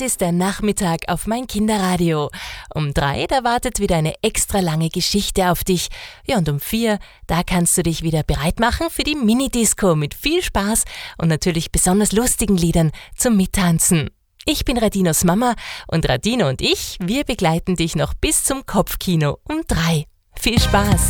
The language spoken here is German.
Das ist der Nachmittag auf mein Kinderradio. Um 3, da wartet wieder eine extra lange Geschichte auf dich. Ja, und um 4, da kannst du dich wieder bereit machen für die Mini-Disco mit viel Spaß und natürlich besonders lustigen Liedern zum Mittanzen. Ich bin Radinos Mama und Radino und ich, wir begleiten dich noch bis zum Kopfkino um 3. Viel Spaß!